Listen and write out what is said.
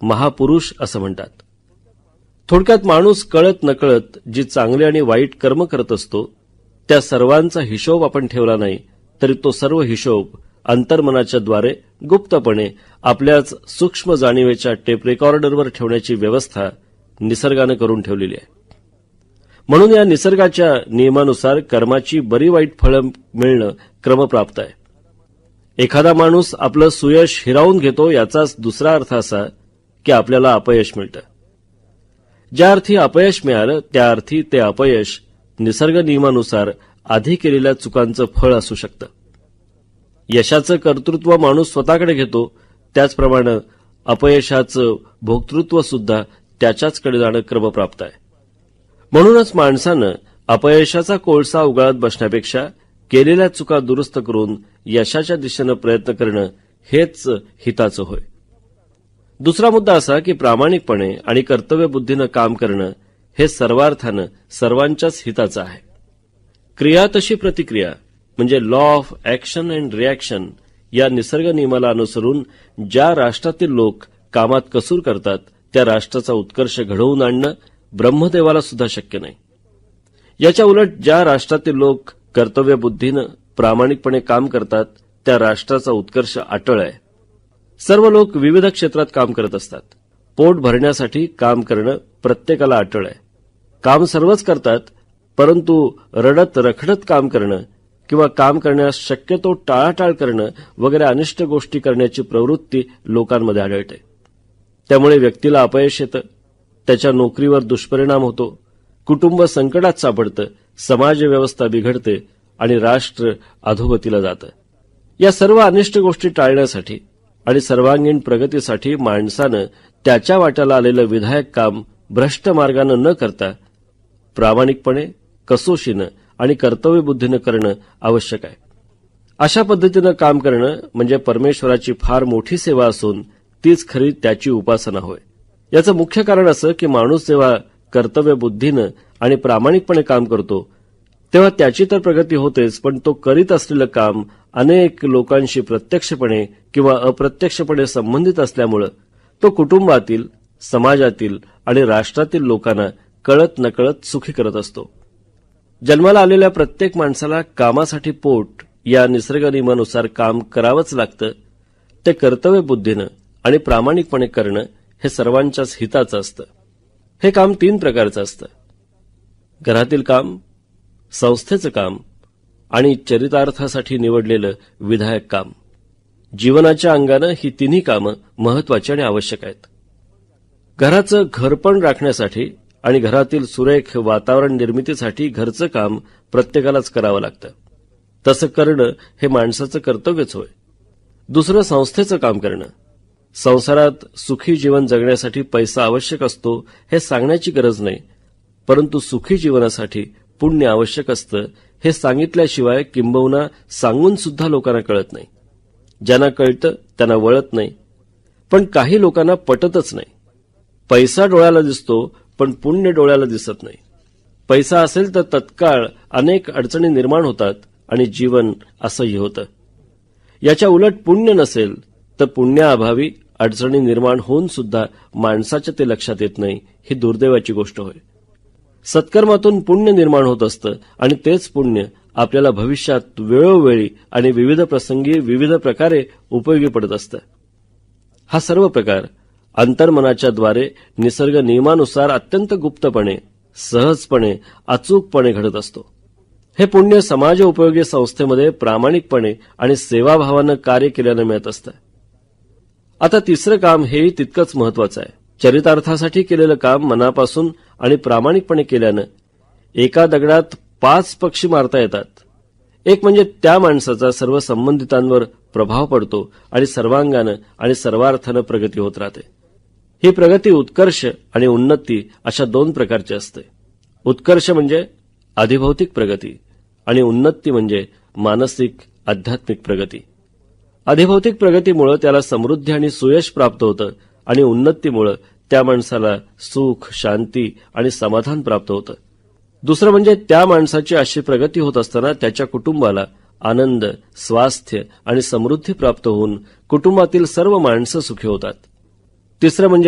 महापुरुष असं म्हणतात. थोडक्यात माणूस कळत नकळत जी चांगली आणि वाईट कर्म करत असतो त्या सर्वांचा हिशोब आपण ठेवला नाही तरी तो सर्व हिशोब अंतर्मनाच्या द्वारे गुप्तपणे आपल्याच सूक्ष्म जाणीवेच्या टेप रेकॉर्डरवर ठेवण्याची व्यवस्था निसर्गाने करून ठेवलेली आहे. म्हणून या निसर्गाच्या नियमानुसार कर्माची बरी वाईट फळं मिळणं क्रमप्राप्त आहे. एखादा माणूस आपलं सुयश हिरावून घेतो याचाच दुसरा अर्थ असा की आपल्याला अपयश मिळतं. ज्या अर्थी अपयश मिळालं त्या अर्थी ते अपयश निसर्ग नियमानुसार आधी केलेल्या चुकांचं फळ असू शकतं. यशाचं कर्तृत्व माणूस स्वतःकडे घेतो त्याचप्रमाणे अपयशाचं भोक्तृत्व सुद्धा त्याच्याचकडे जाणं क्रमप्राप्त आहे. म्हणूनच माणसानं अपयशाचा कोळसा उगाळत बसण्यापेक्षा केलेल्या चुका दुरुस्त करून यशाच्या दिशेनं प्रयत्न करणं हेच हिताचं होय. दुसरा मुद्दा असा की प्रामाणिकपणे आणि कर्तव्यबुद्धीनं काम करणं हे सर्वार्थानं सर्वांच्याच हिताचं आहे. क्रिया तशी प्रतिक्रिया म्हणजे law of action and reaction या निसर्ग नियमाला अनुसरून ज्या राष्ट्रातील लोक कामात कसूर करतात त्या राष्ट्राचा उत्कर्ष घडवून आणणं ब्रह्मदेवाला सुद्धा शक्य नाही. याच्या उलट ज्या राष्ट्रातील लोक कर्तव्यबुद्धीनं प्रामाणिकपणे काम करतात त्या राष्ट्राचा उत्कर्ष अटळ आहे. सर्व लोक विविध क्षेत्रात काम करत असतात. पोट भरण्यासाठी काम करणं प्रत्येकाला अटळ आहे. काम सर्वच करतात परंतु रडत रखडत काम करणं किंवा काम करण्यास शक्यतो टाळाटाळ करणं वगैरे अनिष्ट गोष्टी करण्याची प्रवृत्ती लोकांमध्ये आढळते. त्यामुळे व्यक्तीला अपयश येतं, त्याच्या नोकरीवर दुष्परिणाम होतो, कुटुंब संकटात सापडतं, समाजव्यवस्था बिघडते आणि राष्ट्र अधोगतीला जातं. या सर्व अनिष्ट गोष्टी टाळण्यासाठी आणि सर्वांगीण प्रगतीसाठी माणसानं त्याच्या वाट्याला आलेलं विधायक काम भ्रष्ट मार्गानं न करता प्रामाणिकपणे कसोशीनं आणि कर्तव्यबुद्धीनं करणं आवश्यक आहे. अशा पद्धतीनं काम करणं म्हणजे परमेश्वराची फार मोठी सेवा असून तीच खरी त्याची उपासना होय. याचं मुख्य कारण असं की माणूस जेव्हा कर्तव्यबुद्धीनं आणि प्रामाणिकपणे काम करतो तेव्हा त्याची तर प्रगती होतेच, पण तो करीत असलेलं काम अनेक लोकांशी प्रत्यक्षपणे किंवा अप्रत्यक्षपणे संबंधित असल्यामुळे तो कुटुंबातील, समाजातील आणि राष्ट्रातील लोकांना कळत नकळत सुखी करत असतो. जन्माला आलेल्या प्रत्येक माणसाला कामासाठी पोट या निसर्ग नियमानुसार काम करावंच लागतं. ते कर्तव्यबुद्धीनं आणि प्रामाणिकपणे करणं हे सर्वांच्याच हिताचं असतं. हे काम 3 प्रकारचं असतं: घरातील काम, संस्थेचं काम आणि चरितार्थासाठी निवडलेलं विधायक काम. जीवनाच्या अंगानं ही तिन्ही कामं महत्वाची आणि आवश्यक आहेत. घराचं घरपण राखण्यासाठी आणि घरातील सुरेख वातावरण निर्मितीसाठी घरचं काम प्रत्येकालाच करावं लागतं. तसं करणं हे माणसाचं कर्तव्यच होय. दुसरं संस्थेचं काम करणं. संसारात सुखी जीवन जगण्यासाठी पैसा आवश्यक असतो हे सांगण्याची गरज नाही, परंतु सुखी जीवनासाठी पुण्य आवश्यक असतं हे सांगितल्याशिवाय किंबहुना सांगून सुद्धा लोकांना कळत नाही. ज्यांना कळतं त्यांना वळत नाही, पण काही लोकांना पटतच नाही. पैसा डोळ्याला दिसतो पण पुण्य डोळ्याला दिसत नाही. पैसा असेल तर तत्काळ अनेक अडचणी निर्माण होतात आणि जीवन असह्य होतं. याच्या उलट पुण्य नसेल तर पुण्याअभावी अडचणी निर्माण होऊन सुद्धा माणसाच्या ते लक्षात येत नाही. ही दुर्दैवाची गोष्ट होय. सत्कर्मातून पुण्य निर्माण होत असतं आणि तेच पुण्य आपल्याला भविष्यात वेळोवेळी आणि विविध प्रसंगी विविध प्रकारे उपयोगी पडत असतं. हा सर्व प्रकार अंतर्मनाच्या द्वारे निसर्ग नियमानुसार अत्यंत गुप्तपणे, सहजपणे, अचूकपणे घडत असतो. हे पुण्य समाज उपयोगी संस्थेमध्ये प्रामाणिकपणे आणि सेवाभावानं कार्य केल्यानं मिळत असतं. आता तिसरं काम हेही तितकंच महत्वाचं आहे. चरितार्थासाठी केलेलं काम मनापासून आणि प्रामाणिकपणे केल्यानं एका दगडात 5 पक्षी मारता येतात. एक म्हणजे त्या माणसाचा सर्व संबंधितांवर प्रभाव पडतो आणि सर्वांगानं आणि सर्वार्थानं प्रगती होत राहते. ही प्रगती उत्कर्ष आणि उन्नती अशा 2 प्रकारची असते. उत्कर्ष म्हणजे अधिभौतिक प्रगती आणि उन्नती म्हणजे मानसिक आध्यात्मिक प्रगती. अधिभौतिक प्रगतीमुळे त्याला समृद्धी आणि सुयश प्राप्त होतं आणि उन्नतीमुळे त्या माणसाला सुख, शांती आणि समाधान प्राप्त होतं. दुसरं म्हणजे त्या माणसाची अशी प्रगती होत असताना त्याच्या कुटुंबाला आनंद, स्वास्थ्य आणि समृद्धी प्राप्त होऊन कुटुंबातील सर्व माणसं सुखी होतात. तिसरं म्हणजे